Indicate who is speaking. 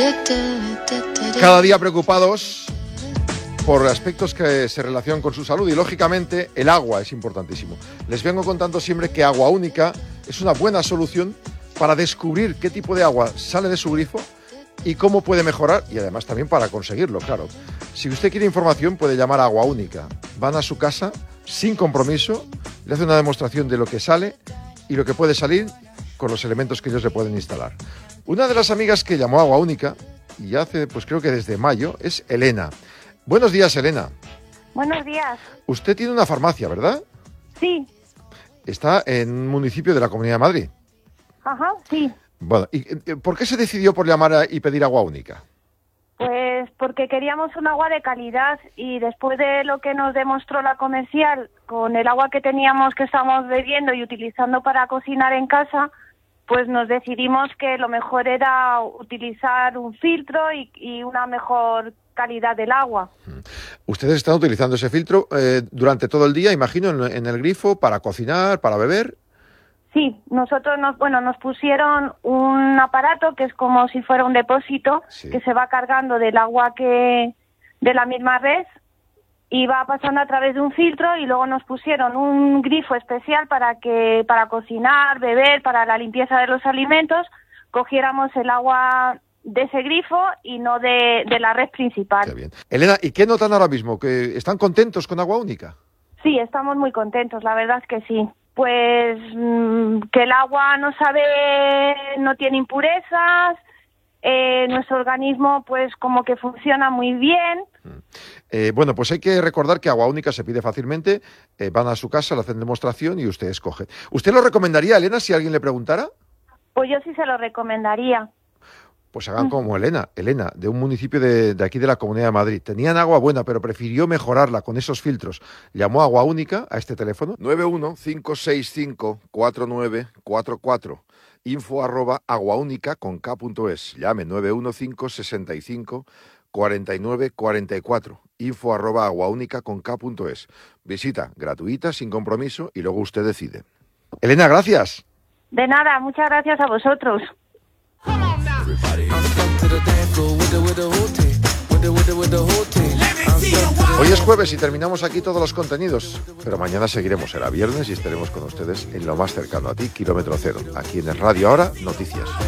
Speaker 1: Cada día preocupados por aspectos que se relacionan con su salud y, lógicamente, el agua es importantísimo. Les vengo contando siempre que Agua Única es una buena solución para descubrir qué tipo de agua sale de su grifo y cómo puede mejorar, y además también para conseguirlo, claro. Si usted quiere información, puede llamar a Agua Única. Van a su casa sin compromiso, le hacen una demostración de lo que sale y lo que puede salir con los elementos que ellos le pueden instalar. Una de las amigas que llamó a Agua Única, y hace, pues creo que desde mayo, es Elena. Buenos días, Elena.
Speaker 2: Buenos días.
Speaker 1: Usted tiene una farmacia, ¿verdad?
Speaker 2: Sí.
Speaker 1: Está en un municipio de la Comunidad de Madrid.
Speaker 2: Ajá, sí.
Speaker 1: Bueno, ¿y por qué se decidió por llamar y pedir Agua Única?
Speaker 2: Pues porque queríamos un agua de calidad y después de lo que nos demostró la comercial con el agua que teníamos, que estábamos bebiendo y utilizando para cocinar en casa, pues nos decidimos que lo mejor era utilizar un filtro y una mejor calidad del agua.
Speaker 1: Ustedes están utilizando ese filtro durante todo el día, imagino, en el grifo, para cocinar, para beber.
Speaker 2: Sí, nosotros nos pusieron un aparato que es como si fuera un depósito, sí, que se va cargando del agua de la misma red y va pasando a través de un filtro, y luego nos pusieron un grifo especial para cocinar, beber, para la limpieza de los alimentos, cogiéramos el agua de ese grifo y no de la red principal.
Speaker 1: Qué bien. Elena, ¿y qué notan ahora mismo? ¿Que están contentos con Agua Única?
Speaker 2: Sí, estamos muy contentos, la verdad es que sí. Pues que el agua no tiene impurezas, nuestro organismo pues como que funciona muy bien.
Speaker 1: Bueno, pues hay que recordar que Agua Única se pide fácilmente, van a su casa, le hacen demostración y usted escoge. ¿Usted lo recomendaría, Elena, si alguien le preguntara?
Speaker 2: Pues yo sí se lo recomendaría.
Speaker 1: Pues hagan como Elena, de un municipio de aquí de la Comunidad de Madrid. Tenían agua buena, pero prefirió mejorarla con esos filtros. Llamó a Agua Única a este teléfono, 915654944, info@aguaunica.es. Llame 915654944, info@aguaunica.es. Visita gratuita, sin compromiso, y luego usted decide. Elena, gracias.
Speaker 2: De nada, muchas gracias a vosotros.
Speaker 1: Hoy es jueves y terminamos aquí todos los contenidos, pero mañana seguiremos, será viernes y estaremos con ustedes en lo más cercano a ti, Kilómetro Cero, aquí en el Radio Ahora, Noticias.